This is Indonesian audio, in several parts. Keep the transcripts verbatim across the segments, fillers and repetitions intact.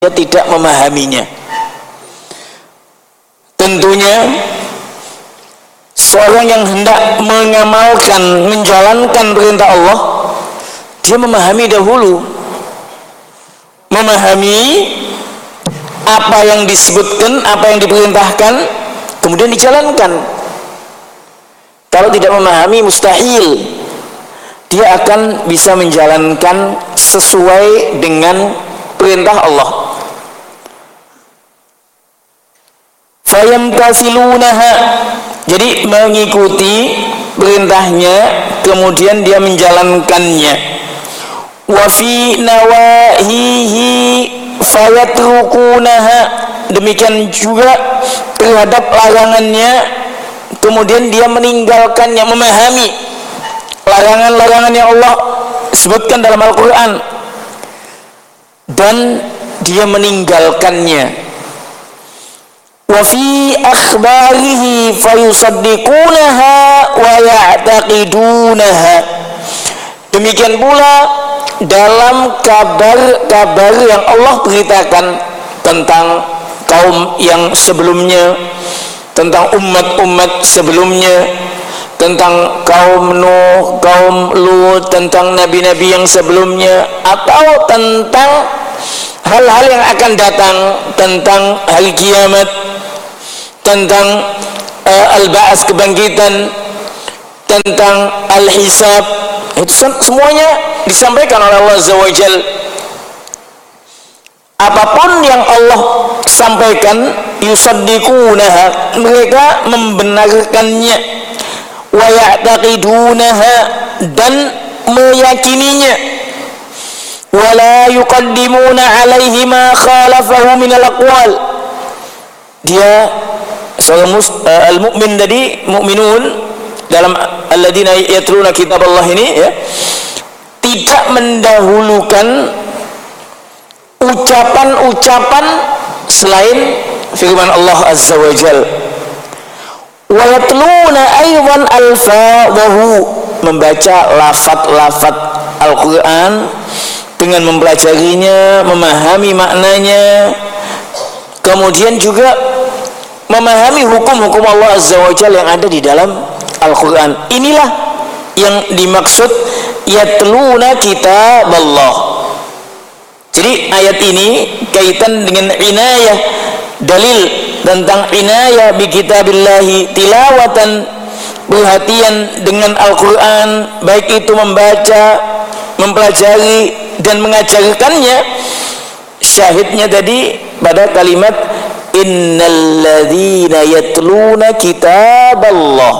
dia tidak memahaminya. Tentunya seorang yang hendak mengamalkan, menjalankan perintah Allah, dia memahami dahulu, memahami apa yang disebutkan, apa yang diperintahkan, kemudian dijalankan. Kalau tidak memahami, mustahil dia akan bisa menjalankan sesuai dengan perintah Allah. Fayamtathilunaha, jadi mengikuti perintahnya, kemudian dia menjalankannya. Wa fi nawahihi fayatrukunaha, demikian juga terhadap larangannya, kemudian dia meninggalkannya, memahami larangan-larangan yang Allah sebutkan dalam Al-Quran dan dia meninggalkannya. Wa fi akhbarihi fayusaddiqunaha wa ya'taqidunaha, demikian pula dalam kabar-kabar yang Allah beritakan tentang kaum yang sebelumnya, tentang umat-umat sebelumnya, tentang kaum Nuh, kaum Lut, tentang nabi-nabi yang sebelumnya, atau tentang hal-hal yang akan datang, tentang hari kiamat, tentang uh, al-ba'ats, kebangkitan, tentang al-hisab, itu semuanya disampaikan oleh Allah Azza wa Jal. Apapun yang Allah sampaikan, yusaddiqunaha, mereka membenarkannya, wa ya'taqidunaha, dan meyakininya, wa la yuqaddimuna alaihi ma khalafahu min al-aqwal. Dia seorang uh, al-mu'min tadi, mu'minun dalam alladzina yatluna kitab Allah ini, ya, tidak mendahulukan ucapan-ucapan selain firman Allah Azza wa Jal. Wa yatluna aydan alfadhahu, membaca lafaz-lafaz Al-Quran dengan mempelajarinya, memahami maknanya, kemudian juga memahami hukum-hukum Allah Azza wa Jalla yang ada di dalam Al-Quran. Inilah yang dimaksud yatluna kitab Allah. Jadi ayat ini kaitan dengan inayah, dalil tentang inayah bi kitabillahi tilawatan, perhatian dengan Al-Quran, baik itu membaca, mempelajari, dan mengajarkannya. Syahidnya tadi pada kalimat innal ladzina yatluna kitaballah,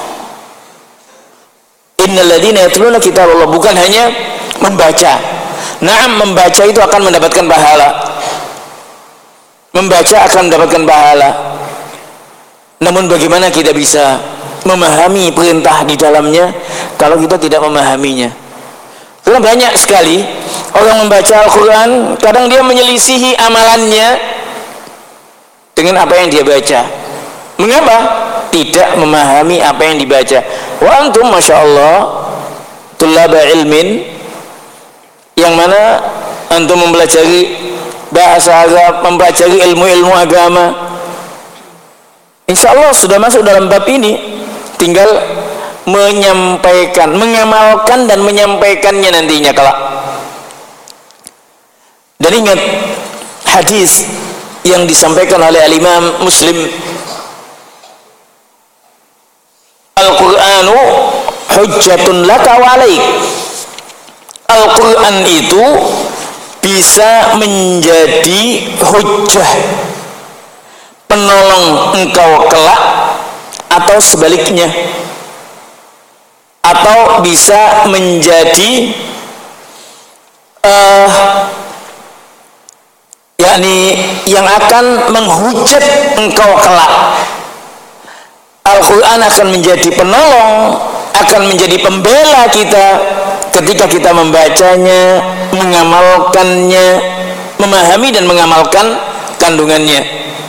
innal ladzina yatluna kitaballah, bukan hanya membaca. Naam, membaca itu akan mendapatkan pahala, membaca akan mendapatkan pahala, namun bagaimana kita bisa memahami perintah di dalamnya kalau kita tidak memahaminya? Karena banyak sekali orang membaca Al-Quran, kadang dia menyelisihi amalannya dengan apa yang dia baca. Mengapa? Tidak memahami apa yang dibaca. Wa antum masya Allah tullaba ilmin, yang mana antum mempelajari bahasa Arab, mempelajari ilmu-ilmu agama, insya Allah sudah masuk dalam bab ini, tinggal menyampaikan, mengamalkan dan menyampaikannya nantinya kelak. Dan ingat hadis yang disampaikan oleh Al-Imam Muslim, Al-Qur'anu hujjatun laka wa alaik. Al-Quran itu bisa menjadi hujjah, penolong engkau kelak, atau sebaliknya, atau bisa menjadi uh, yakni yang akan menghujat engkau kelak. Al-Quran akan menjadi penolong, akan menjadi pembela kita ketika kita membacanya, mengamalkannya, memahami dan mengamalkan kandungannya.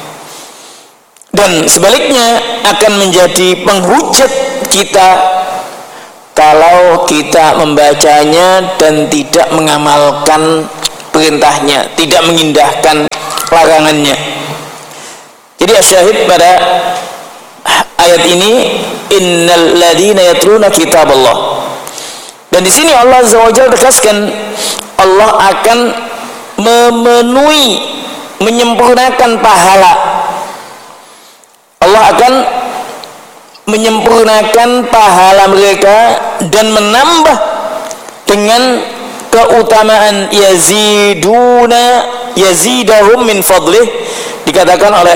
Dan sebaliknya akan menjadi penghujat kita kalau kita membacanya dan tidak mengamalkan perintahnya, tidak mengindahkan larangannya. Jadi asyahid pada ayat ini, innal ladzina yatluna kitaballah. Dan di sini Allah Azza wa Jalla tegaskan Allah akan memenuhi, menyempurnakan pahala. Allah akan menyempurnakan pahala mereka dan menambah dengan keutamaan yaziduna yazidahum min fadlih. Dikatakan oleh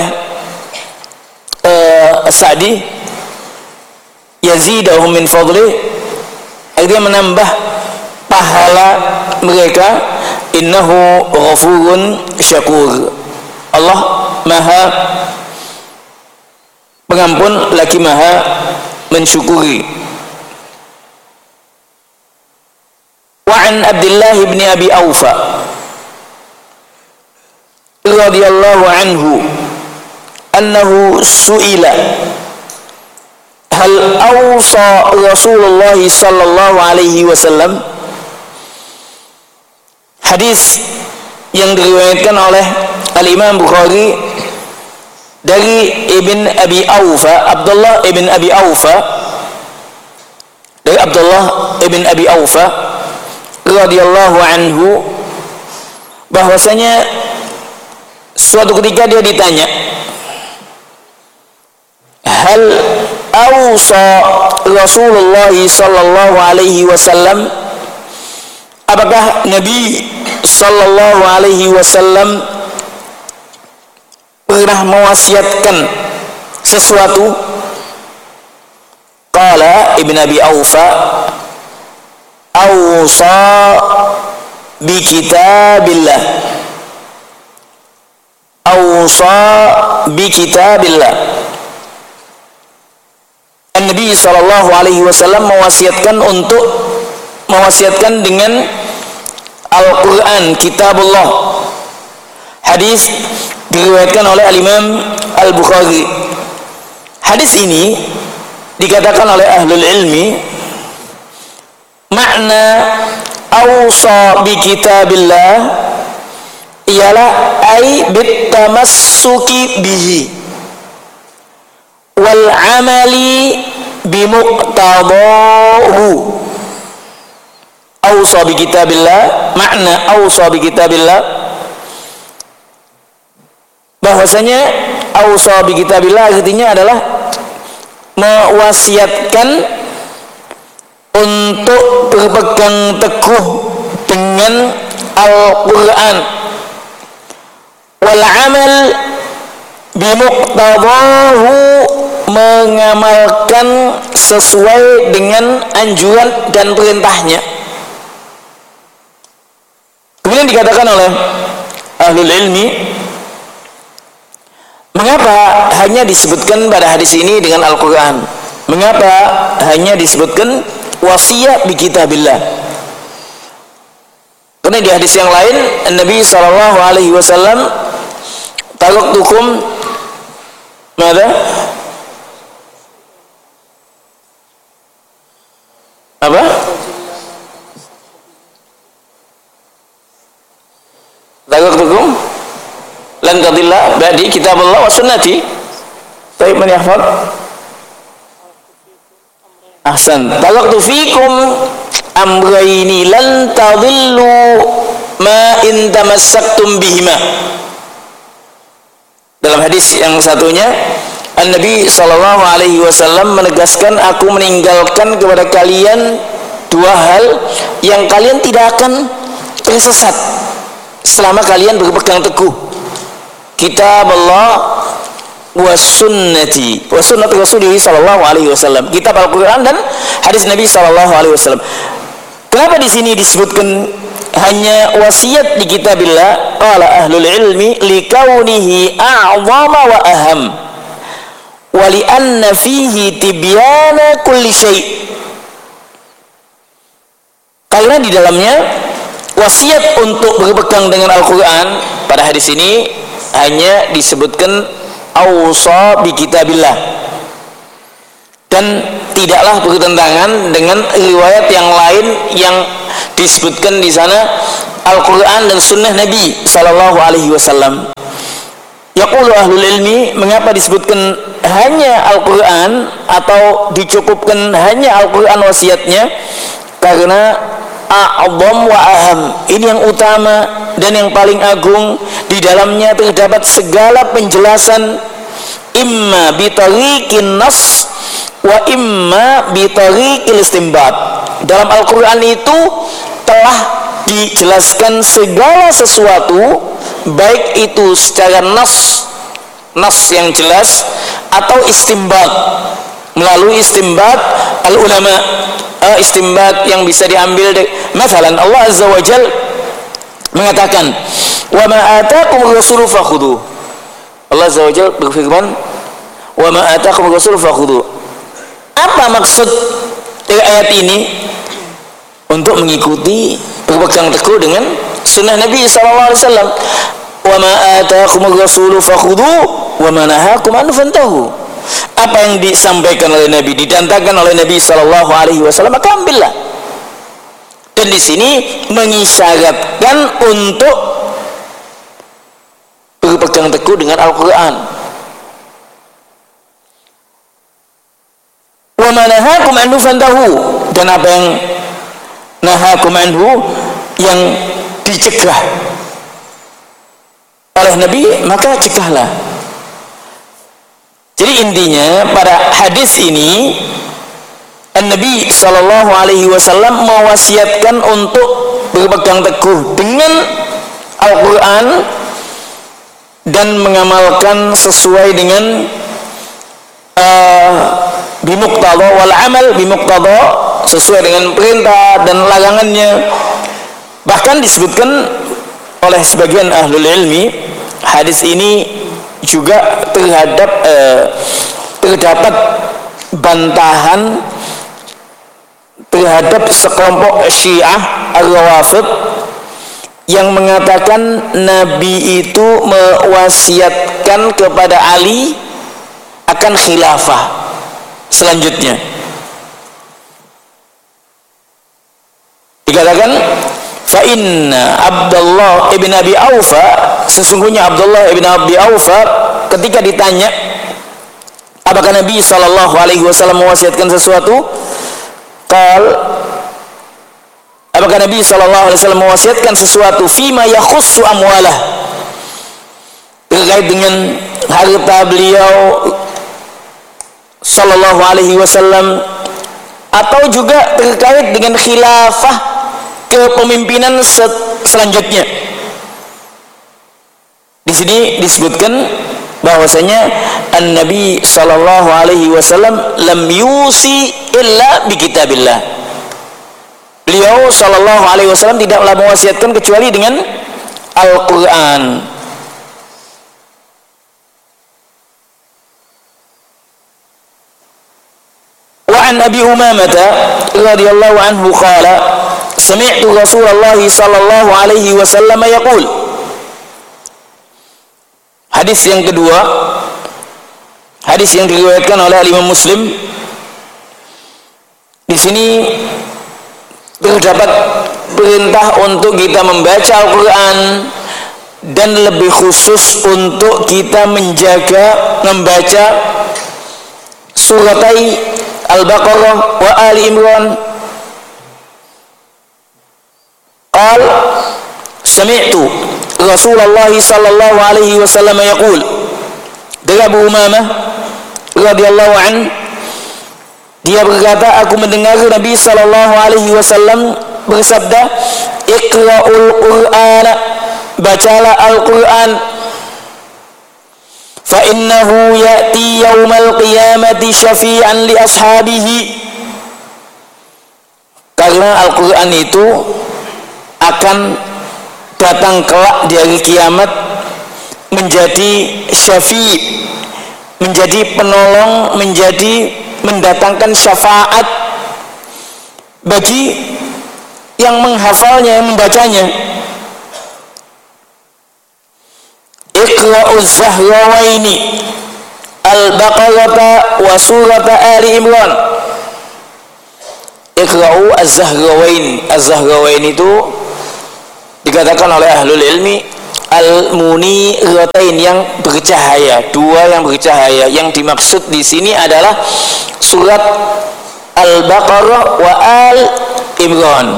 uh, Sa'di, yazidahum min fadlih, artinya menambah pahala mereka. Innahu ghafurun syakur. Allah maha pengampun lagi maha mensyukuri. Wa an Abdullah bin Abi Aufa radhiyallahu anhu annahu su'ila hal awsa Rasulullah sallallahu alaihi wasallam. Hadis yang diriwayatkan oleh Al-Imam Bukhari dari Ibn Abi Aufa, Abdullah Ibn Abi Aufa, dari Abdullah Ibn Abi Aufa radhiyallahu anhu, bahwasanya suatu ketika dia ditanya, hal awsa Rasulullah sallallahu alaihi wasallam, apakah Nabi sallallahu alaihi wasallam pernah mewasiatkan sesuatu? Qala Ibn Abi Aufa, awsa bi kitabillah, awsa bi kitabillah. Nabi sallallahu alaihi wasallam mewasiatkan untuk mewasiatkan dengan Al-Quran, kitabullah. Hadis diriwayatkan oleh Al-Imam Al-Bukhari. Hadis ini dikatakan oleh ahlul ilmi, makna awsa bi kitabillah ialah ay bitamassuki bihi wal amali bimuqtadahu. Awsa bi kitabillah, makna awsa bi kitabillah bahwasanya awsa bi kitabillah artinya adalah mewasiatkan untuk berpegang teguh dengan Al-Quran, wal amal bimuqtadahu, mengamalkan sesuai dengan anjuran dan perintahnya. Kemudian dikatakan oleh ahlul ilmi, mengapa hanya disebutkan pada hadis ini dengan Al-Quran? Mengapa hanya disebutkan wasiat bi kitabillah? Karena di hadis yang lain Nabi sallallahu alaihi wasallam, taraktukum mada? Apa? Taraktukum lan tadilla ba'di kitabullah wa sunnati. Baik, man yahfaz? Ahsan. Taraktu fikum amrayni lan tadillu ma in tamassaktum bihima. Dalam hadis yang satunya, An-Nabi sallallahu alaihi wasallam menegaskan, aku meninggalkan kepada kalian dua hal yang kalian tidak akan tersesat selama kalian berpegang teguh. Kitab Allah wa sunnati, wa sunnat Rasulullah sallallahu alaihi wasallam. Kitab Al-Qur'an dan hadis Nabi sallallahu alaihi wasallam. Kenapa di sini disebutkan hanya wasiat di kitabillah? Qala ahlul ilmi likaunihi a'zama wa aham wa li anna fihi tibyana kulli syai'. Karena di dalamnya wasiat untuk berpegang dengan Al-Quran pada hadis ini hanya disebutkan awsa bi kitabillah, dan tidaklah bertentangan dengan riwayat yang lain yang disebutkan di sana Al-Quran dan Sunnah Nabi Sallallahu Alaihi Wasallam. Yaqulu ahlul ilmi, mengapa disebutkan hanya Al-Quran atau dicukupkan hanya Al-Quran wasiatnya? Karena a'zam wa aham, ini yang utama dan yang paling agung. Di dalamnya terdapat segala penjelasan, imma bitariqin nas wa imma bitariqil istinbat. Dalam Al-Quran itu telah dijelaskan segala sesuatu, baik itu secara nas, nas yang jelas, atau istimbat melalui istimbat al-ulama, uh, istimbat yang bisa diambil dari, misalnya Allah Azza wa Jal mengatakan, wa ma atakum rasulu fakhudhu. Allah Azza wa Jal berfirman, wa ma atakum rasulu fakhudhu. Apa maksud dari ayat ini? Untuk mengikuti, berpegang teguh dengan sunnah Nabi sallallahu alaihi wasallam. Wa ma ataakumur rasulu fakhudhu wa ma nahakum anhu fantahu. Apa yang disampaikan oleh Nabi, didatangkan oleh Nabi sallallahu alaihi wasallam, maka ambillah. Dan di sini mengisyaratkan untuk berpegang teguh dengan Al-Qur'an. Wa ma nahakum anhu fantahu, dan apa yang nahakum anhu, yang dicegah oleh Nabi, maka cegahlah. Jadi intinya pada hadis ini, Nabi sallallahu alaihi wasallam mewasiatkan untuk berpegang teguh dengan Al-Quran dan mengamalkan sesuai dengan uh, bimuqtada wal amal bimuqtada, sesuai dengan perintah dan larangannya. Bahkan disebutkan oleh sebagian ahlul ilmi, hadis ini juga terhadap eh, terdapat bantahan terhadap sekelompok Syiah Ar-Rawafid yang mengatakan Nabi itu mewasiatkan kepada Ali akan khilafah selanjutnya. Dikatakan, fa inna Abdullah ibn Abi Aufa, sesungguhnya Abdullah ibn Abi Aufa ketika ditanya apakah Nabi sallallahu alaihi wasallam mewasiatkan sesuatu, qal, apakah Nabi sallallahu alaihi wasallam mewasiatkan sesuatu fima yakhussu amwalah, terkait dengan harta beliau sallallahu alaihi wasallam, atau juga terkait dengan khilafah, kepemimpinan selanjutnya. Di sini disebutkan bahwasanya An-Nabi sallallahu alaihi wasallam lam yusi illa bi kitabillah. Beliau sallallahu alaihi wasallam tidaklah mewasiatkan kecuali dengan Al-Qur'an. Wa an Abi Umamah radhiyallahu anhu qala sami'tu Rasulullah sallallahu alaihi wasallam yaqul. Hadis yang kedua, hadis yang diriwayatkan oleh Imam Muslim. Di sini terdapat perintah untuk kita membaca Al-Qur'an dan lebih khusus untuk kita menjaga membaca suratai Al-Baqarah wa Ali Imran. Qal sami'tu Rasulullah sallallahu alaihi wasallam yaqul. Dari Abu Umamah radhiyallahu an, dia berkata, aku mendengar Nabi sallallahu alaihi wasallam bersabda, iqra'ul Qur'ana, bacalah Al-Qur'an, fa innahu ya'ti yaumal qiyamati syafi'an li ashabihi, karena Al-Qur'an itu akan datang kelak di hari kiamat menjadi syafi', menjadi penolong, menjadi mendatangkan syafaat bagi yang menghafalnya, yang membacanya. Iqra'uz Zahrawaini Al-Baqarah wa surata Ali Imran. Iqra'u Az-Zahrawain. Az-Zahrawain itu dikatakan oleh ahlul ilmi al-muniratain, yang bercahaya, dua yang bercahaya. Yang dimaksud di sini adalah surat Al-Baqarah wa Al-Imran.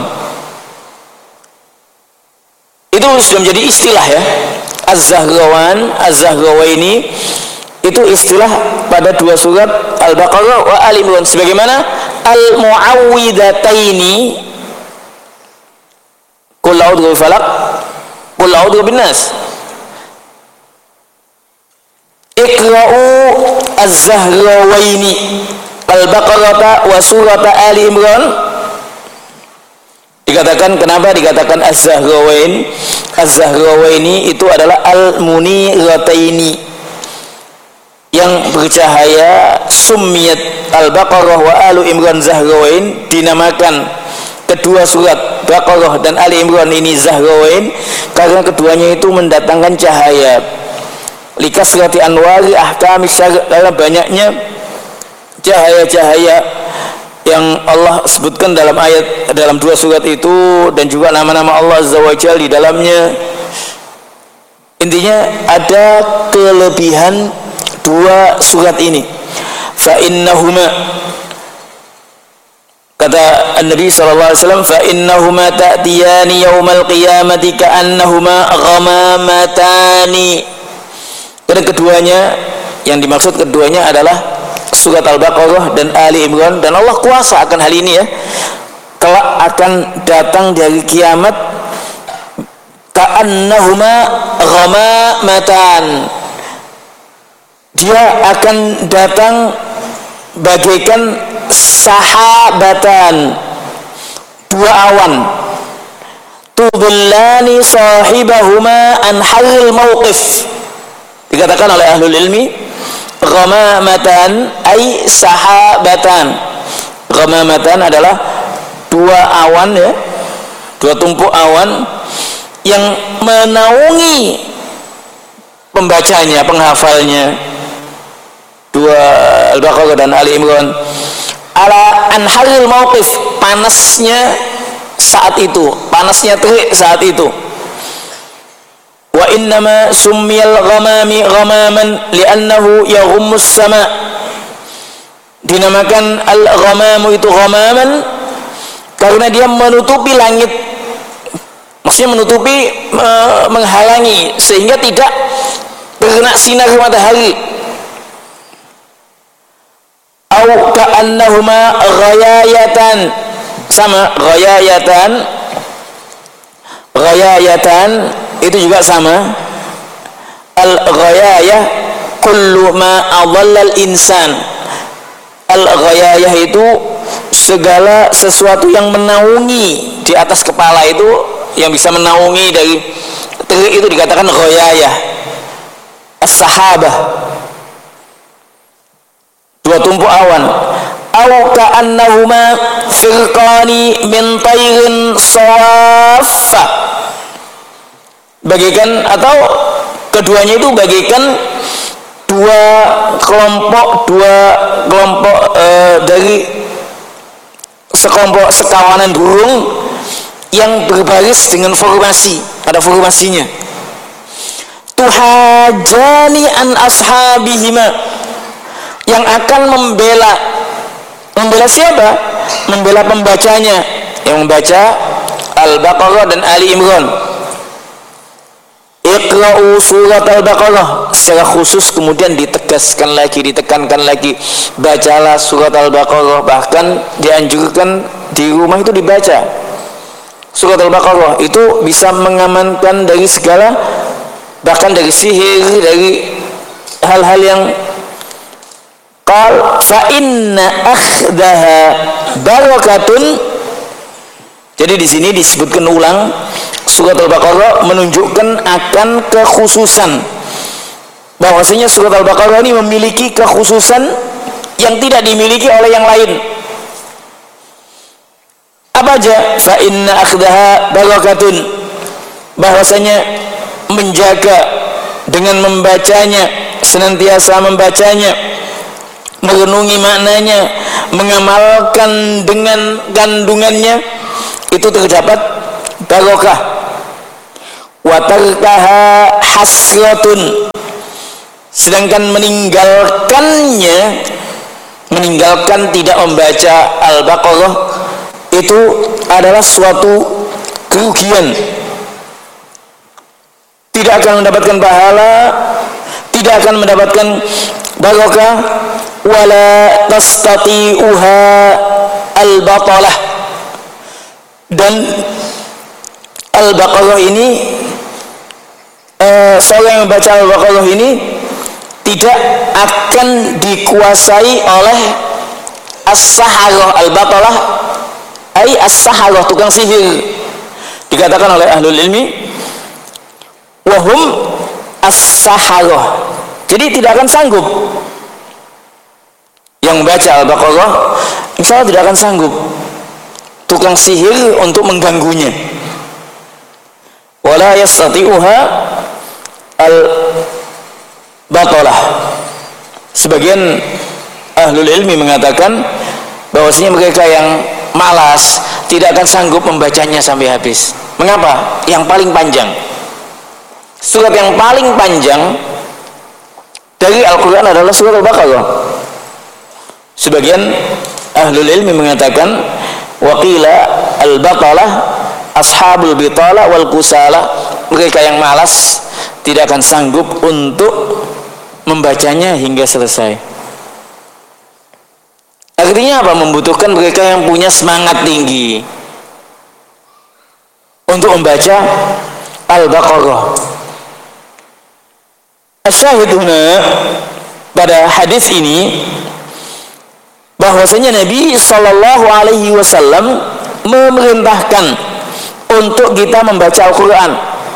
Itu sudah menjadi istilah ya. Az-Zahrawan, Az-Zahrawaini itu istilah pada dua surat Al-Baqarah wa Al-Imran, sebagaimana Al-Mu'awwidataini, Qul a'udzu birabbil falaq, Qul a'udzu birabbin nas. Iqra'u Az-Zahrawaini Al-Baqarah wa surat Ali Imran. Dikatakan, kenapa dikatakan Az-Zahrawain? Az-Zahrawaini itu adalah Al-Munirataini, yang bercahaya. Summiyat Al-Baqarah wa Alu Imran Zahrawain, dinamakan kedua surat Baqarah dan Ali Imran ini Zahrawain karena keduanya itu mendatangkan cahaya. Likasrati anwari ahkami syara', karena banyaknya cahaya-cahaya yang Allah sebutkan dalam ayat, dalam dua surat itu, dan juga nama-nama Allah Azza wa Jalla di dalamnya. Intinya ada kelebihan dua surat ini. Fa innahuma, kata Nabi sallallahu alaihi wasallam, fa innahuma ta'tiyani yaumal qiyamati ka'annahuma ghamamatani. Karena keduanya, yang dimaksud keduanya adalah surat Al-Baqarah dan Ali Imran, dan Allah kuasa akan hal ini ya. Kelak akan datang dari kiamat ka'annahuma ghamamatan. Dia akan datang bagaikan sahabatan, dua awan. Tubullani sahibahuma an halil mawqif. Dikatakan oleh ahlul ilmi, ghamamatan ay sahabatan. Ghamamatan adalah dua awan ya, dua tumpuk awan yang menaungi pembacanya, penghafalnya. Dua Al-Baqarah dan Ali Imran. Ala anharil mauqif, panasnya saat itu, panasnya terik saat itu. Wa innama summiyal ghamami ghamaman li'annahu yaghummus sama. Dinamakan al-ghamamu itu ghamaman karena dia menutupi langit, maksudnya menutupi, menghalangi sehingga tidak terkena sinar matahari. Au ka'annahuma ghayayatan, sama ghayayatan, ghayayatan itu juga sama. Al-ghayayah kullu ma adalla al-insan. Al-ghayayah itu segala sesuatu yang menaungi di atas kepala, itu yang bisa menaungi dari terik itu dikatakan ghayayah. As-sahabah, dua tumpuk awan. Aw ka'annahuma firqani min tayrin sawaffa, bagaikan, atau keduanya itu bagaikan dua kelompok dua kelompok e, dari sekelompok sekawanan burung yang berbaris dengan formasi, ada formasinya. Tuhajani an ashabihima, yang akan membela, membela siapa? Membela pembacanya, yang membaca Al-Baqarah dan Ali Imran. Iqra'u surat Al-Baqarah, secara khusus kemudian ditegaskan lagi, ditekankan lagi, bacalah surat Al-Baqarah. Bahkan dianjurkan di rumah itu dibaca surat Al-Baqarah, itu bisa mengamankan dari segala, bahkan dari sihir, dari hal-hal yang qal fa inna akhdaha barakatun. Jadi di sini disebutkan ulang, surat Al-Baqarah menunjukkan akan kekhususan, bahwasanya surat Al-Baqarah ini memiliki kekhususan yang tidak dimiliki oleh yang lain. Apa aja? Fa inna akhdaha barakatun, bahwasanya menjaga dengan membacanya, senantiasa membacanya, merenungi maknanya, mengamalkan dengan kandungannya, itu terdapat barokah. wa tarkaha hasratun, sedangkan meninggalkannya, meninggalkan tidak membaca Al-Baqarah itu adalah suatu kerugian, tidak akan mendapatkan pahala, tidak akan mendapatkan barokah. Wala tastati'uha al-batalah, dan Al-Baqarah ini eh, seorang yang membaca Al-Baqarah ini tidak akan dikuasai oleh as-saharah. Al-batalah ai as-saharah, tukang sihir. Dikatakan oleh ahlul ilmi wahum as-saharah, jadi tidak akan sanggup yang membaca Al-Baqarah, insya Allah tidak akan sanggup tukang sihir untuk mengganggunya. Wala yastati'uha al-batalah. Sebagian ahlul ilmi mengatakan bahwasanya mereka yang malas tidak akan sanggup membacanya sampai habis. Mengapa? Yang paling panjang, surat yang paling panjang dari Al-Quran adalah surat Al-Baqarah. Sebagian ahlul ilmi mengatakan waqila al-batalah ashabul bitala wal kusala, mereka yang malas tidak akan sanggup untuk membacanya hingga selesai. Artinya apa? Membutuhkan mereka yang punya semangat tinggi untuk membaca Al-Baqarah. Asyahid huna pada hadis ini bahwasanya Nabi Shallallahu Alaihi Wasallam memerintahkan untuk kita membaca Al-Quran,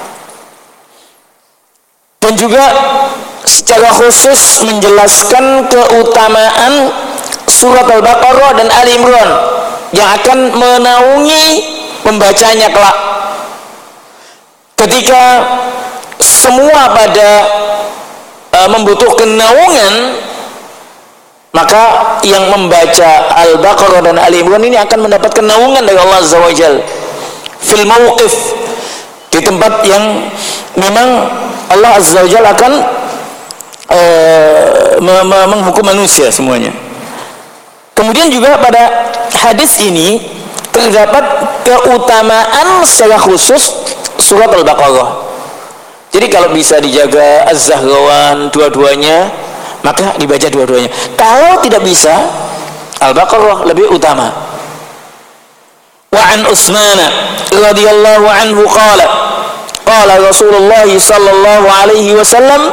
dan juga secara khusus menjelaskan keutamaan surat Al-Baqarah dan Ali Imran yang akan menaungi pembacanya kelak. Ketika semua pada e, membutuhkan naungan, maka yang membaca Al-Baqarah dan Ali Imran ini akan mendapatkan naungan dari Allah Azza wa Jalla fil mauqif, di tempat yang memang Allah Azza wa Jalla akan uh, menghukum manusia semuanya. Kemudian juga pada hadis ini terdapat keutamaan secara khusus surat Al-Baqarah. Jadi kalau bisa dijaga Az-Zahrawan dua-duanya, maka dibaca dua-duanya. Kalau tidak bisa, Al-Baqarah lebih utama. Wa an Utsman radhiyallahu anhu qala qala Rasulullah sallallahu alaihi wasallam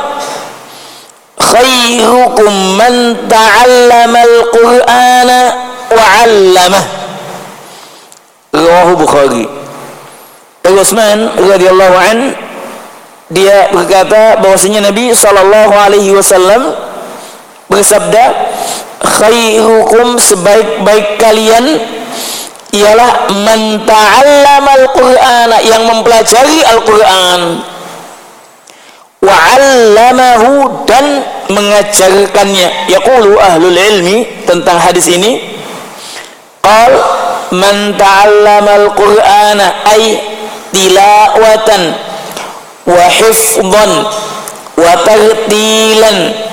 khairukum man ta'allama al-Qur'ana wa 'allamah. Rawahu Bukhari. Utsman radhiyallahu anhu dia berkata bahwasanya Nabi sallallahu alaihi wasallam bersabda, khairukum, sebaik-baik kalian ialah man ta'allama al-Qur'ana, yang mempelajari Al-Qur'an, wa 'allamahu, dan mengajarkannya. Yaqulu ahlul ilmi tentang hadis ini, qal man ta'allama al-Qur'ana ay tilawatan wa hifdhan wa tartilan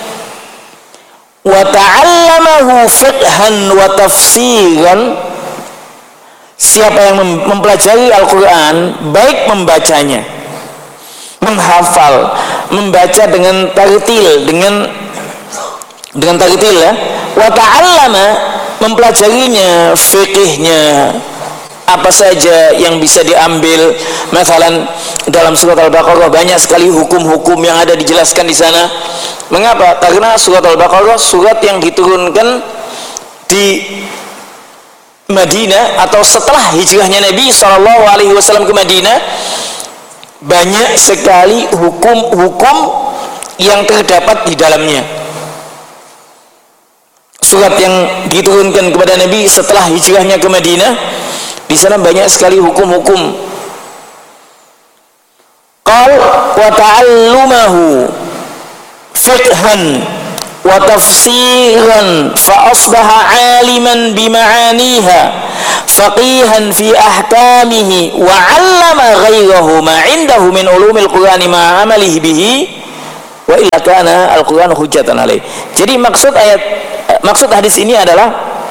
wa ta'allamahu fiqhan wa tafsiran. Siapa yang mempelajari Al-Quran, baik membacanya, menghafal, membaca dengan tartil, dengan dengan tartil ya, wa ta'allama, mempelajarinya, fikihnya, apa saja yang bisa diambil. Misalnya dalam surat Al-Baqarah banyak sekali hukum-hukum yang ada dijelaskan di sana. Mengapa? Karena surat Al-Baqarah surat yang diturunkan di Madinah atau setelah hijrahnya Nabi shallallahu alaihi wasallam ke Madinah. Banyak sekali hukum-hukum yang terdapat di dalamnya. Surat yang diturunkan kepada Nabi setelah hijrahnya ke Madinah, di sana banyak sekali hukum-hukum. Qal wa ta'allumahu fiqhan wa tafsiran fa asbaha aliman bima'aniha faqihan fi ahkamihi wa 'allama ghairahu ma 'indahu min ulumil qur'ani ma 'amalihi bihi wa illa kana al-Qur'an hujjatan alaih. Jadi maksud ayat maksud hadis ini adalah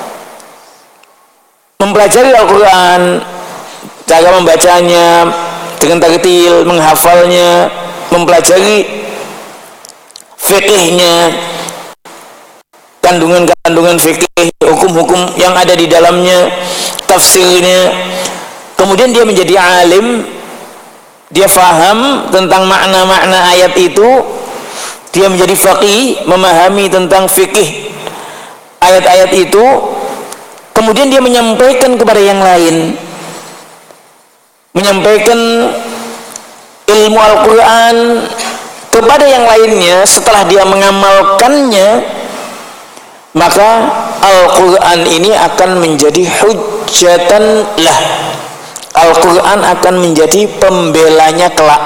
mempelajari Al-Qur'an, cara membacanya dengan tartil, menghafalnya, mempelajari fikihnya, kandungan-kandungan fikih, hukum-hukum yang ada di dalamnya, tafsirnya. Kemudian dia menjadi alim, dia faham tentang makna-makna ayat itu, dia menjadi faqih, memahami tentang fikih ayat-ayat itu, kemudian dia menyampaikan kepada yang lain, menyampaikan ilmu Al-Quran kepada yang lainnya. Setelah dia mengamalkannya, maka Al-Quran ini akan menjadi hujjatan lah. Al-Quran akan menjadi pembelanya kelak.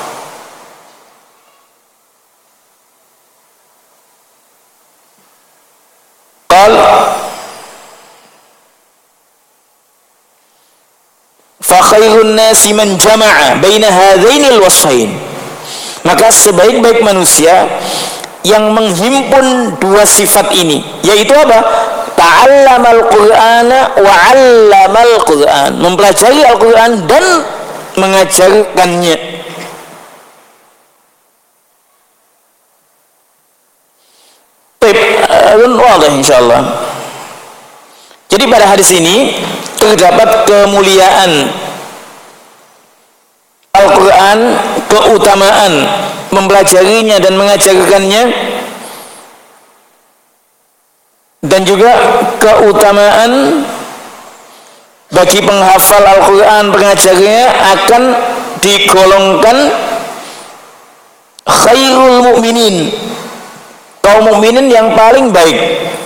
Qal fa khairun nasi man jama'a baina hadainil wasfain. Maka sebaik-baik manusia yang menghimpun dua sifat ini, yaitu apa? Ta'allamal Qur'ana wa 'allamal Qur'an, mempelajari Al-Qur'an dan mengajarkannya. Baik, wadah insyaallah. Jadi pada hadis ini terdapat kemuliaan Al-Quran, keutamaan mempelajarinya dan mengajarkannya, dan juga keutamaan bagi penghafal Al-Quran, pengajarnya akan digolongkan khairul mukminin, kaum mukminin yang paling baik.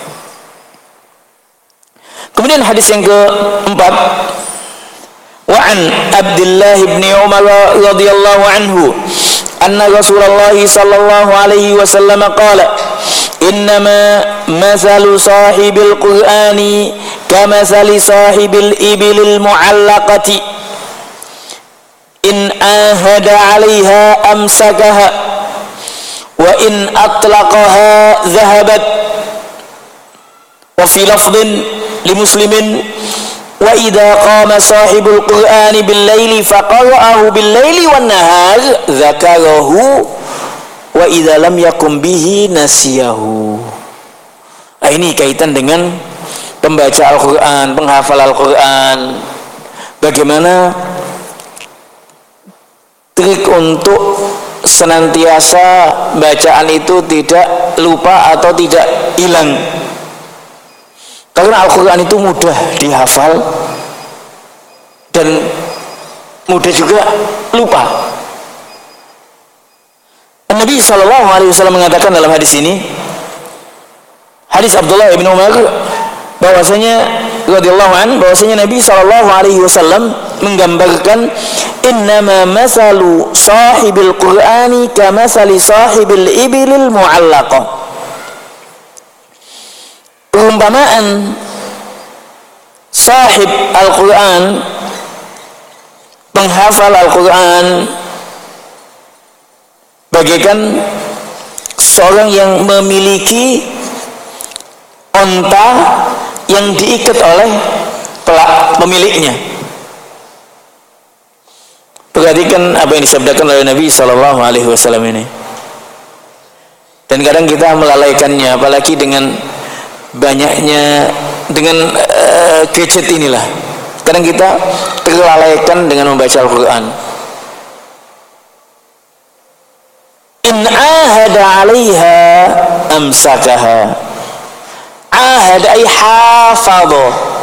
Kemudian hadis yang keempat, wa an Abdullah bin Umar radhiyallahu anhu anna Rasulullah sallallahu alaihi wasallam qala innama mathalu sahibil qur'ani kamathali sahibil ibilil mu'allaqati in ahada 'alaiha amsakaha wa in atlaqaha dhahabat. Wa fi lafdhin li muslimin wa idza qama sahibul qur'ani bil laili faqara'ahu bil laili wan nahar dzakarahu wa idza lam yakum bihi nasiyahu. Nah, ini kaitan dengan pembaca Al-Qur'an, penghafal Al-Qur'an. Bagaimana trik untuk senantiasa bacaan itu tidak lupa atau tidak hilang. Karena Al-Quran itu mudah dihafal dan mudah juga lupa. Nabi shallallahu alaihi wasallam mengatakan dalam hadis ini, hadis Abdullah bin Umar, bahwasanya radhiyallahu an, bahwasanya Nabi shallallahu alaihi wasallam menggambarkan innama masalu sahibil Qur'ani kamathali sahibil ibilil mu'allaqah. Perumpamaan sahib Al-Quran, penghafal Al-Quran, bagaikan seorang yang memiliki onta yang diikat oleh pemiliknya. Perhatikan apa yang disabdakan oleh Nabi shallallahu alaihi wasallam ini. Dan kadang kita melalaikannya, apalagi dengan banyaknya dengan uh, gadget inilah. Kadang kita terlalaikan dengan membaca Al-Quran. In ahada 'alaiha amsakaha. Ahada ay hafadha.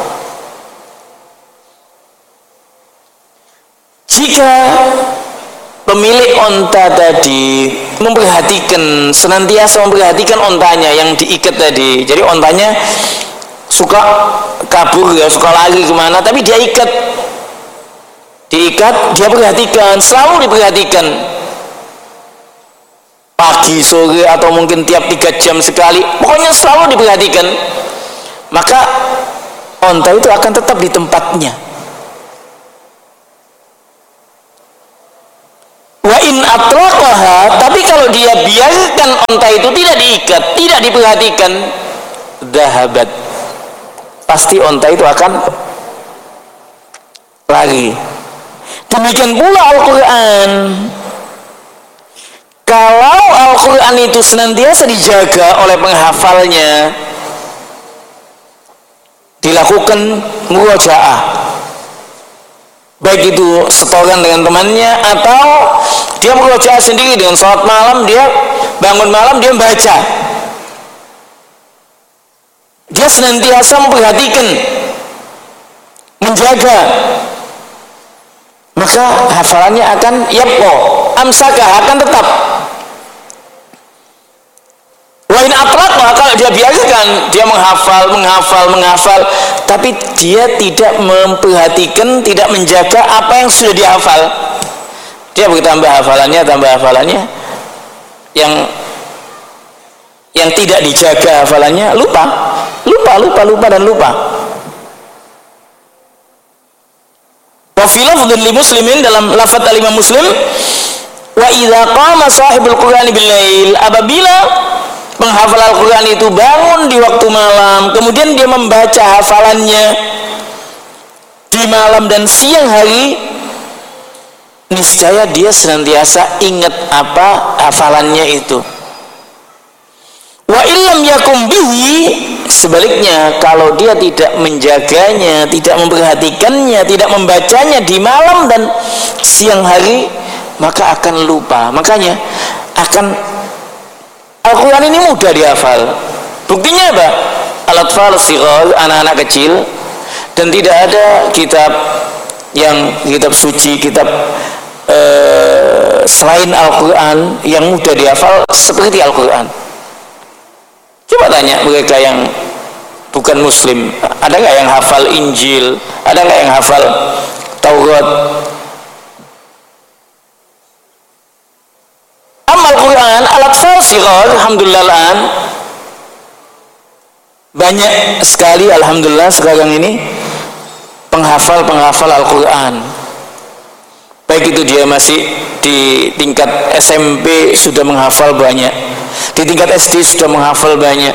Jika pemilik onta tadi memperhatikan, senantiasa memperhatikan ontanya yang diikat tadi. Jadi ontanya suka kabur ya, suka lari kemana, tapi dia ikat, diikat, dia perhatikan, selalu diperhatikan. pagi, sore, atau mungkin tiap tiga jam sekali, pokoknya selalu diperhatikan, maka onta itu akan tetap di tempatnya. Wa in atlaqaha, tapi kalau dia biarkan onta itu tidak diikat, tidak diperhatikan, dhahabat, pasti onta itu akan lari. Demikian pula Al-Quran. Kalau Al-Quran itu senantiasa dijaga oleh penghafalnya, dilakukan murojaah, baik itu setoran dengan temannya atau dia murojaah sendiri dengan sholat malam, dia bangun malam dia membaca, dia senantiasa memperhatikan, menjaga, maka hafalannya akan yabqa, amsakah, akan tetap. Wa in atlaqah, kalau dia biarkan, dia menghafal, menghafal, menghafal, tapi dia tidak memperhatikan, tidak menjaga apa yang sudah dihafal, dia bertambah hafalannya, tambah hafalannya, yang yang tidak dijaga hafalannya, lupa, lupa, lupa, lupa, dan lupa. Wa fi lafdhin li muslimin, dalam lafaz al-Imam Muslim, wa idza qama sahibul qur'ani bil lail, apabila penghafal Al-Quran itu bangun di waktu malam, kemudian dia membaca hafalannya di malam dan siang hari, niscaya dia senantiasa ingat apa hafalannya itu. Wa illam yakum bihi, sebaliknya kalau dia tidak menjaganya, tidak memperhatikannya, tidak membacanya di malam dan siang hari, maka akan lupa. Makanya akan Al-Quran ini mudah dihafal. Buktinya apa? Al-atfal sighar, anak-anak kecil, dan tidak ada kitab yang kitab suci, kitab uh, selain Al-Quran yang mudah dihafal seperti Al-Quran. Coba tanya mereka yang bukan muslim, ada nggak yang hafal Injil, ada nggak yang hafal Taurat? Amal Quran, al-atfal sighar, alhamdulillah, banyak sekali alhamdulillah sekarang ini penghafal-penghafal Al-Quran. Baik itu dia masih di tingkat S M P sudah menghafal banyak, di tingkat S D sudah menghafal banyak.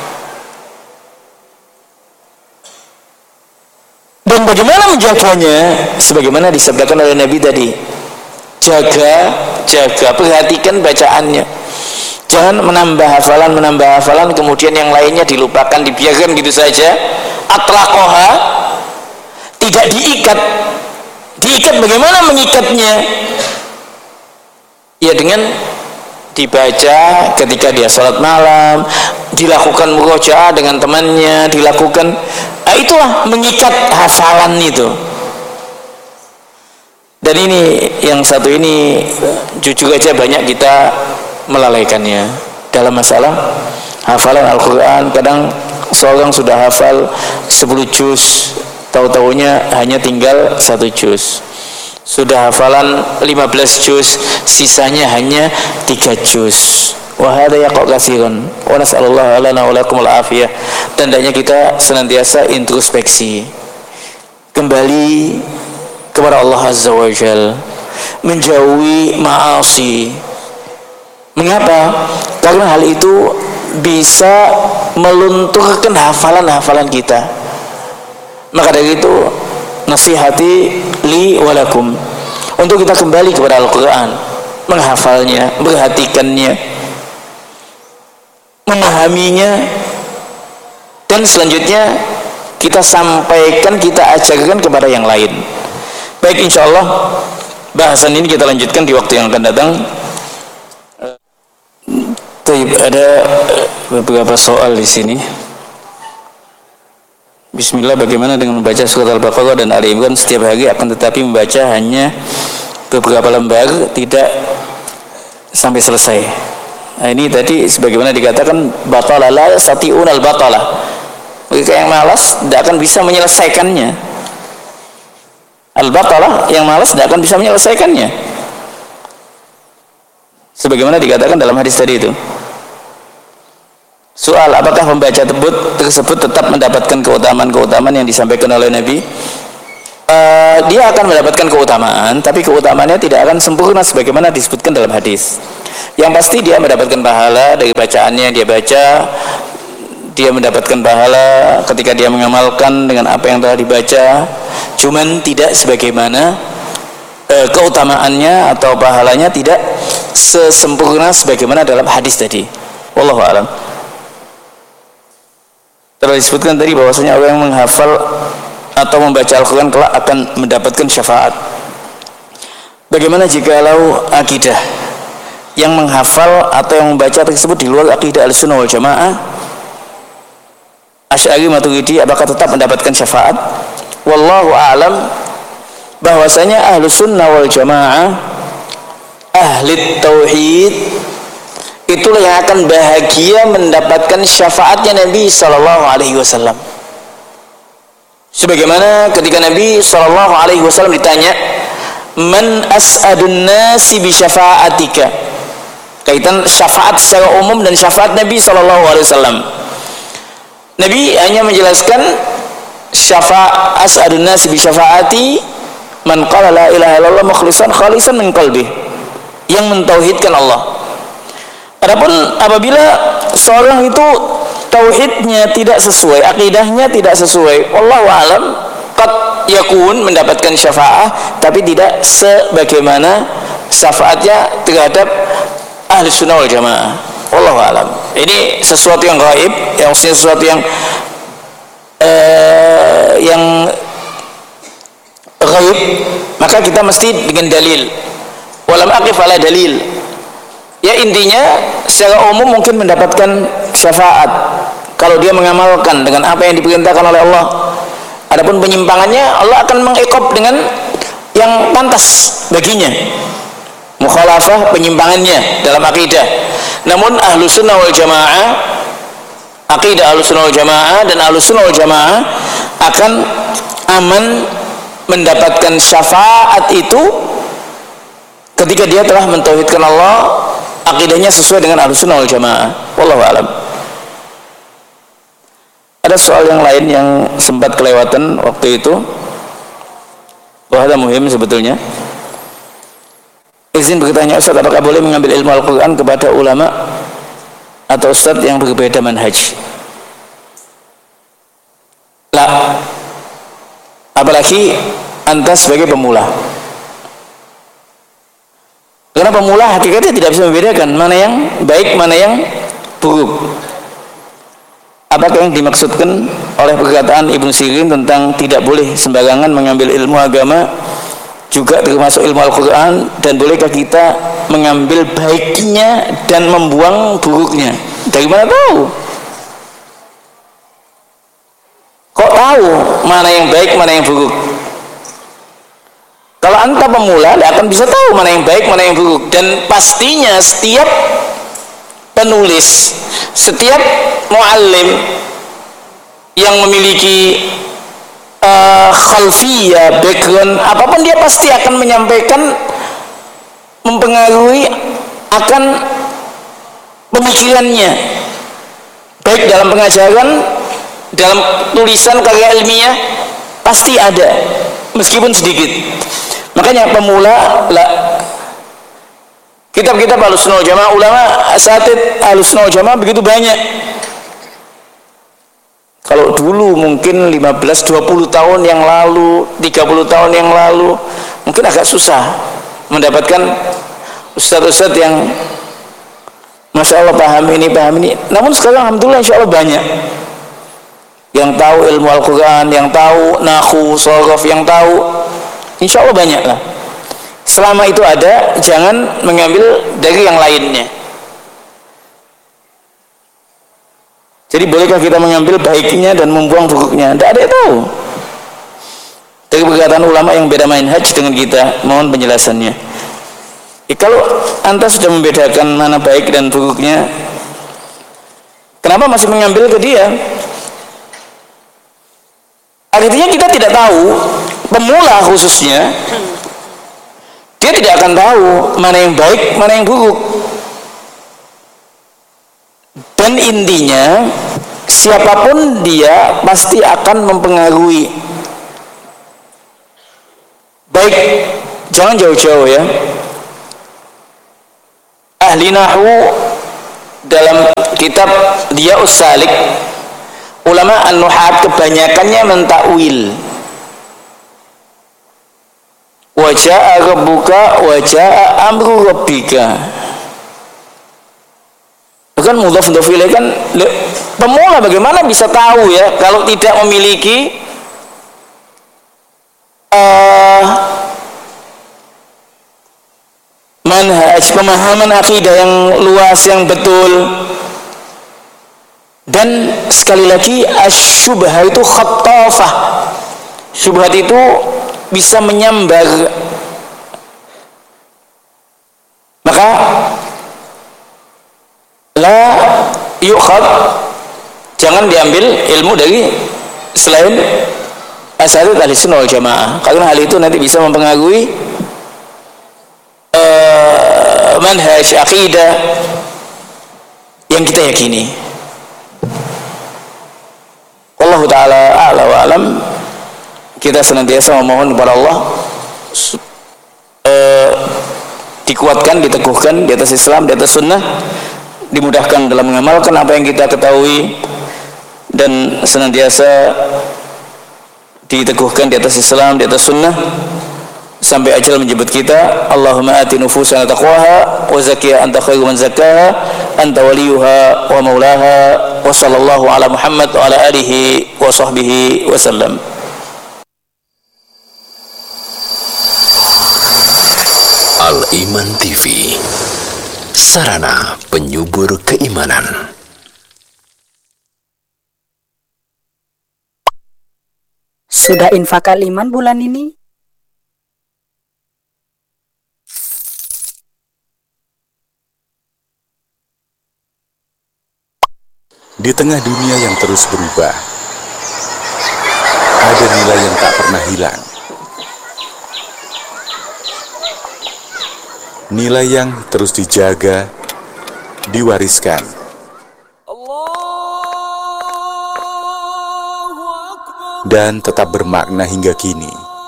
Dan bagaimana menjaganya? Sebagaimana disabdakan oleh Nabi tadi, jaga, jaga, perhatikan bacaannya. Jangan menambah hafalan, menambah hafalan, kemudian yang lainnya dilupakan, dibiarkan gitu saja. Atlaqoha, tidak diikat. Diikat, bagaimana mengikatnya? Ya dengan dibaca ketika dia sholat malam, dilakukan murojaah dengan temannya, dilakukan, nah itulah mengikat hafalan itu. Dan ini yang satu ini jujur aja banyak kita melalaikannya dalam masalah hafalan Al-Quran. Kadang seorang sudah hafal sepuluh juz, tahu-tahunya hanya tinggal satu juz. Sudah hafalan lima belas juz, sisanya hanya tiga juz. Wa hadza yaqau katsiran wa nas'alullah lana wa lakum al-afiyah. Dan hendaknya kita senantiasa introspeksi, kembali kepada Allah Azza wa Jalla, menjauhi ma'asi. Mengapa? Karena hal itu bisa melunturkan hafalan-hafalan kita. Maka dari itu nasihati li walakum, untuk kita kembali kepada Al-Quran, menghafalnya, memperhatikannya, memahaminya, dan selanjutnya kita sampaikan, kita ajarkan kepada yang lain. Baik, insya Allah bahasan ini kita lanjutkan di waktu yang akan datang. Ada beberapa soal di sini. Bismillah, bagaimana dengan membaca surat Al-Baqarah dan Ali Imran setiap hari, akan tetapi membaca hanya beberapa lembar, tidak sampai selesai. Nah, ini tadi sebagaimana dikatakan batala la yastati'un al-batala. Mereka yang malas tidak akan bisa menyelesaikannya. Al-batala yang malas tidak akan bisa menyelesaikannya. sebagaimana dikatakan dalam hadis tadi itu. Soal apakah pembaca tersebut, tersebut tetap mendapatkan keutamaan-keutamaan yang disampaikan oleh Nabi? Uh, dia akan mendapatkan keutamaan, tapi keutamaannya tidak akan sempurna sebagaimana disebutkan dalam hadis. Yang pasti dia mendapatkan pahala dari bacaannya yang dia baca, dia mendapatkan pahala ketika dia mengamalkan dengan apa yang telah dibaca, cuman tidak sebagaimana uh, keutamaannya atau pahalanya tidak sesempurna sebagaimana dalam hadis tadi. Wallahu a'lam. Telah disebutkan tadi bahwasanya orang yang menghafal atau membaca Al-Quran kelak akan mendapatkan syafaat. Bagaimana jikalau akidah yang menghafal atau yang membaca tersebut di luar akidah Ahlussunnah wal Jamaah, Asy'ari Maturidi, apakah tetap mendapatkan syafaat? Wallahu a'lam, bahwasanya Ahlussunnah wal Jamaah, ahli tauhid, itulah yang akan bahagia mendapatkan syafaatnya Nabi sallallahu alaihi wasallam. Sebagaimana ketika Nabi sallallahu alaihi wasallam ditanya, "Man as'adun nasi bi syafa'atika?" Kaitan syafaat secara umum dan syafaat Nabi sallallahu alaihi wasallam. Nabi hanya menjelaskan syafaat as'adun nasi bi syafa'ati man qala la ilaha illallah mukhlishan khalisan min qalbi, yang mentauhidkan Allah. Adapun apabila seorang itu tauhidnya tidak sesuai, akidahnya tidak sesuai, wallahu alam, qad yakun mendapatkan syafaat tapi tidak sebagaimana syafaatnya terhadap ahli sunnah wal jamaah. Wallahu alam. Ini sesuatu yang gaib, yang maksudnya sesuatu yang uh, yang gaib, maka kita mesti dengan dalil. Walam aqif ala dalil. Ya, intinya secara umum mungkin mendapatkan syafaat kalau dia mengamalkan dengan apa yang diperintahkan oleh Allah. Adapun penyimpangannya, Allah akan mengiqab dengan yang pantas baginya, mukhalafah penyimpangannya dalam akidah. Namun Ahlussunnah wal Jamaah, akidah Ahlussunnah wal Jamaah dan Ahlussunnah wal Jamaah akan aman mendapatkan syafaat itu ketika dia telah mentauhidkan Allah, akidahnya sesuai dengan Ahlussunnah wal Jamaah. Wallahu a'lam. Ada soal yang lain yang sempat kelewatan waktu itu. Wah, ada muhim sebetulnya. Izin bertanya Ustaz, apakah boleh mengambil ilmu Al-Quran kepada ulama atau Ustaz yang berbeda manhaj? Lah, apalagi anta sebagai pemula. Karena pemula hakikatnya tidak bisa membedakan mana yang baik, mana yang buruk. Apakah yang dimaksudkan oleh perkataan Ibnu Sirin tentang tidak boleh sembarangan mengambil ilmu agama juga termasuk ilmu Al-Quran, dan bolehkah kita mengambil baiknya dan membuang buruknya? Dari mana tahu? Kok tahu mana yang baik, mana yang buruk? Kalau anta pemula, dia akan bisa tahu mana yang baik, mana yang buruk. Dan pastinya setiap penulis, setiap muallim yang memiliki uh, khalfiyah, background, apapun, dia pasti akan menyampaikan, mempengaruhi akan pemikirannya, baik dalam pengajaran, dalam tulisan karya ilmiah, pasti ada, meskipun sedikit. Makanya pemula lah, kitab-kitab Ahlussunnah wal Jamaah, ulama asatid Ahlussunnah wal Jamaah begitu banyak. Kalau dulu mungkin lima belas dua puluh tahun yang lalu, tiga puluh tahun yang lalu, mungkin agak susah mendapatkan ustadz-ustadz yang Masya Allah paham ini, paham ini. Namun sekarang alhamdulillah insya Allah banyak yang tahu ilmu Al-Quran, yang tahu nahu, sorof, yang tahu, insya Allah banyak lah. Selama itu ada, jangan mengambil dari yang lainnya. Jadi bolehkah kita mengambil baiknya dan membuang buruknya? Tidak ada yang tahu. Dari perkataan ulama yang beda manhaj dengan kita, mohon penjelasannya. Ya, kalau anda sudah membedakan mana baik dan buruknya, kenapa masih mengambil ke dia? Artinya kita tidak tahu, pemula khususnya, dia tidak akan tahu mana yang baik, mana yang buruk. Dan intinya siapapun dia pasti akan mempengaruhi. Baik, jangan jauh-jauh ya. Ahli nahwu dalam kitab Diya'us Salik, ulama an-nuhat kebanyakannya mentakwil. Wa jaa'a rabbuka wa jaa'a amru rabbika. Bukan mudhaf mudhaf ilaih kan pemula bagaimana bisa tahu ya kalau tidak memiliki uh, manhaj pemahaman akidah yang luas yang betul. Dan sekali lagi asyubhah itu khattafah. Syubhat itu bisa menyambar. Maka la yukhad, jangan diambil ilmu dari selain asatidz ahli sunnah wal jamaah, karena hal itu nanti bisa mempengaruhi uh, manhaj akidah yang kita yakini. Wallahu ta'ala a'la wa alam. Kita senantiasa memohon kepada Allah uh, dikuatkan, diteguhkan di atas Islam, di atas sunnah, dimudahkan dalam mengamalkan apa yang kita ketahui, dan senantiasa diteguhkan di atas Islam, di atas sunnah sampai ajal menjemput kita. Allahumma ati nufusana taqwaha wa zakkiha anta khairu man zakkaha anta waliyuha wa maulaha wa sallallahu ala Muhammad wa ala alihi wa sahbihi wa sallam. Al-Iman T V, sarana penyubur keimanan. Sudah infak Al-Iman bulan ini? Di tengah dunia yang terus berubah, ada nilai yang tak pernah hilang. Nilai yang terus dijaga, diwariskan. Dan tetap bermakna hingga kini.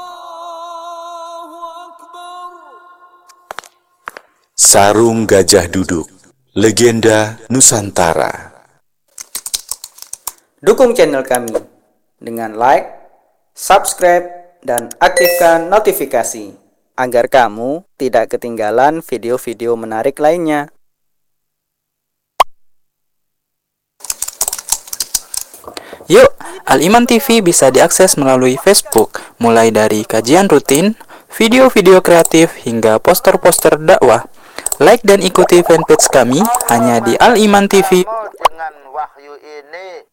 Sarung Gajah Duduk, legenda Nusantara. Dukung channel kami dengan like, subscribe, dan aktifkan notifikasi agar kamu tidak ketinggalan video-video menarik lainnya. Yuk, Al-Iman T V bisa diakses melalui Facebook, mulai dari kajian rutin, video-video kreatif, hingga poster-poster dakwah. Like dan ikuti fanpage kami hanya di Al-Iman T V. Dengan wahyu ini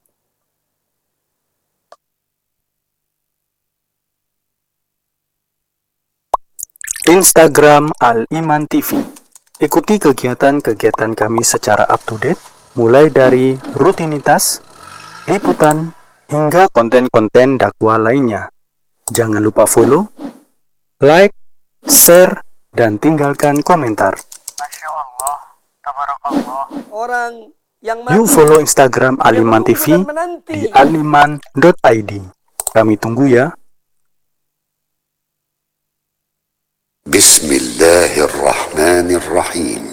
Instagram Al-Iman T V. Ikuti kegiatan-kegiatan kami secara up-to-date, mulai dari rutinitas, liputan, hingga konten-konten dakwah lainnya. Jangan lupa follow, like, share, dan tinggalkan komentar. Masya Allah, tabarakallah. Orang yang Yuk follow Instagram Al-Iman T V di aliman dot i d. Kami tunggu ya. Bismillahirrahmanirrahim.